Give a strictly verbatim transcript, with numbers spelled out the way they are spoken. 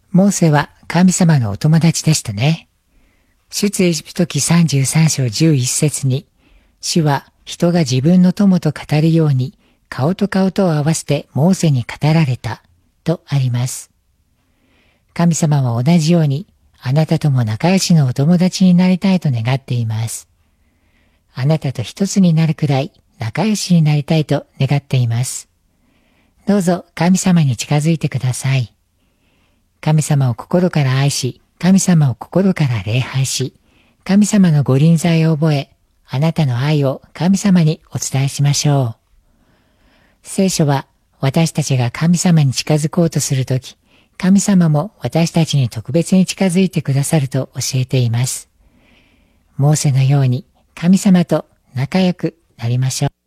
モーセは神様のお友達でしたね。出エジプト記さんじゅうさん章じゅういち節に、主は人が自分の友と語るように顔と顔とを合わせてモーセに語られたとあります。神様は同じようにあなたとも仲良しのお友達になりたいと願っています。あなたと一つになるくらい仲良しになりたいと願っています。どうぞ神様に近づいてください。神様を心から愛し、神様を心から礼拝し、神様の御臨在を覚え、あなたの愛を神様にお伝えしましょう。聖書は私たちが神様に近づこうとするとき、神様も私たちに特別に近づいてくださると教えています。モーセのように神様と仲良くなりましょう。